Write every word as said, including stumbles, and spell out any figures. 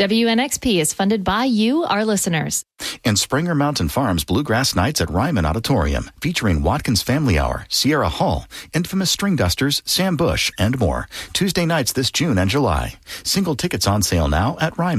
W N X P is funded by you, our listeners. And Springer Mountain Farms Bluegrass Nights at Ryman Auditorium, featuring Watkins Family Hour, Sierra Hall, Infamous String Dusters, Sam Bush, and more. Tuesday nights this June and July. Single tickets on sale now at Ryman.